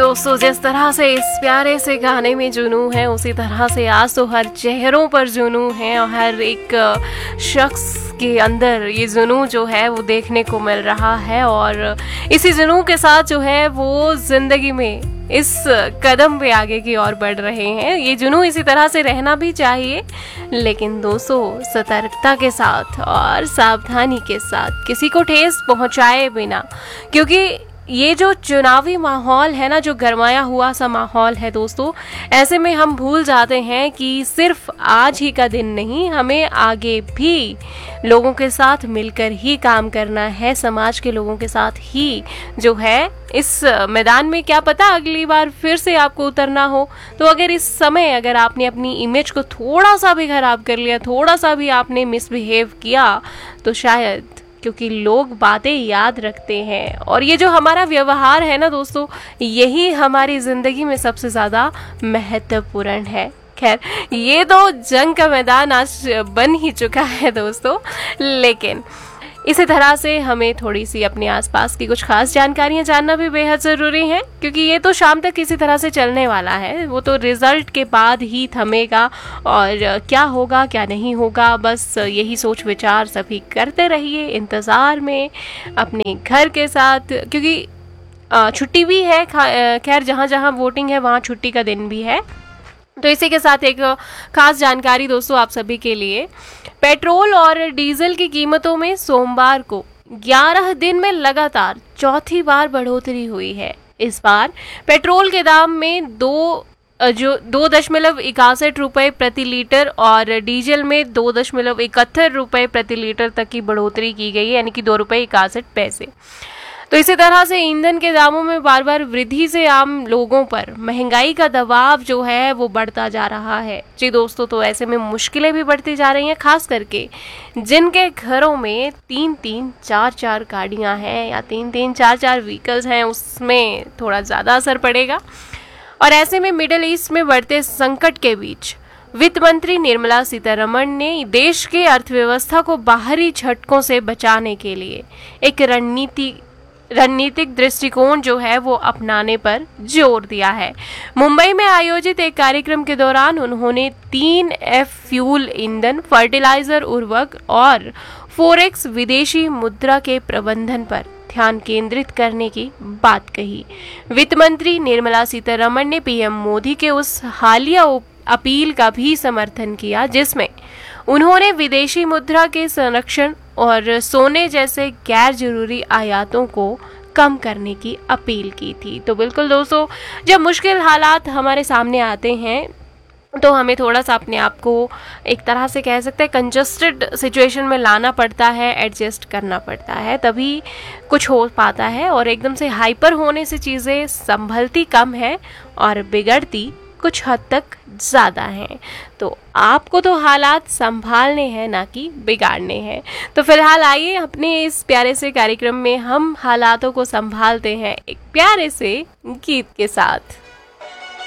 दोस्तों, जिस तरह से इस प्यारे से गाने में जुनून है, उसी तरह से आज तो हर चेहरों पर जुनून है और हर एक शख्स के अंदर ये जुनून जो है वो देखने को मिल रहा है। और इसी जुनून के साथ जो है वो जिंदगी में इस कदम पे आगे की ओर बढ़ रहे हैं। ये जुनून इसी तरह से रहना भी चाहिए, लेकिन दोस्तों सतर्कता के साथ और सावधानी के साथ, किसी को ठेस पहुंचाए बिना, क्योंकि ये जो चुनावी माहौल है ना, जो गरमाया हुआ सा माहौल है दोस्तों, ऐसे में हम भूल जाते हैं कि सिर्फ आज ही का दिन नहीं, हमें आगे भी लोगों के साथ मिलकर ही काम करना है, समाज के लोगों के साथ ही जो है इस मैदान में। क्या पता अगली बार फिर से आपको उतरना हो, तो अगर इस समय अगर आपने अपनी इमेज को थोड़ा सा भी खराब कर लिया, थोड़ा सा भी आपने मिसबिहेव किया, तो शायद, क्योंकि लोग बातें याद रखते हैं और ये जो हमारा व्यवहार है ना दोस्तों, यही हमारी जिंदगी में सबसे ज्यादा महत्वपूर्ण है। खैर, ये तो जंग का मैदान आज बन ही चुका है दोस्तों, लेकिन इसी तरह से हमें थोड़ी सी अपने आसपास की कुछ खास जानकारियां जानना भी बेहद ज़रूरी है, क्योंकि ये तो शाम तक किसी तरह से चलने वाला है। वो तो रिजल्ट के बाद ही थमेगा और क्या होगा क्या नहीं होगा, बस यही सोच विचार सभी करते रहिए इंतज़ार में अपने घर के साथ, क्योंकि छुट्टी भी है। खैर, जहाँ जहाँ वोटिंग है वहाँ छुट्टी का दिन भी है। तो इसी के साथ एक खास जानकारी दोस्तों आप सभी के लिए, पेट्रोल और डीजल की कीमतों में सोमवार को 11 दिन में लगातार चौथी बार बढ़ोतरी हुई है। इस बार पेट्रोल के दाम में 2.61 रुपये प्रति लीटर और डीजल में 2.71 रुपये प्रति लीटर तक की बढ़ोतरी की गई है, यानी कि 2.61 रुपये। तो इसी तरह से ईंधन के दामों में बार बार वृद्धि से आम लोगों पर महंगाई का दबाव जो है वो बढ़ता जा रहा है। जी दोस्तों, तो ऐसे में मुश्किलें भी बढ़ती जा रही हैं, खास करके जिनके घरों में 3-3, 4-4 गाड़ियां हैं या 3-3, 4-4 व्हीकल्स हैं, उसमें थोड़ा ज़्यादा असर पड़ेगा। और ऐसे में मिडिल ईस्ट में बढ़ते संकट के बीच वित्त मंत्री निर्मला सीतारमण ने देश के अर्थव्यवस्था को बाहरी झटकों से बचाने के लिए एक रणनीतिक दृष्टिकोण जो है वो अपनाने पर जोर दिया है। मुंबई में आयोजित एक कार्यक्रम के दौरान उन्होंने 3F फ्यूल ईंधन, फर्टिलाइजर, उर्वरक और फॉरेक्स विदेशी मुद्रा के प्रबंधन पर ध्यान केंद्रित करने की बात कही। वित्त मंत्री निर्मला सीतारमण ने पीएम मोदी के उस हालिया अपील का भी समर्थन किया, जिसमें उन्होंने विदेशी मुद्रा के संरक्षण और सोने जैसे गैर जरूरी आयातों को कम करने की अपील की थी। तो बिल्कुल दोस्तों, जब मुश्किल हालात हमारे सामने आते हैं तो हमें थोड़ा सा अपने आप को एक तरह से कह सकते हैं कंजस्टेड सिचुएशन में लाना पड़ता है, एडजस्ट करना पड़ता है, तभी कुछ हो पाता है। और एकदम से हाइपर होने से चीज़ें संभलती कम है और बिगड़ती कुछ हद तक ज़्यादा हैं। तो आपको तो हालात संभालने हैं, ना कि बिगाड़ने हैं। तो फिलहाल आइए अपने इस प्यारे से कार्यक्रम में हम हालातों को संभालते हैं एक प्यारे से गीत के साथ।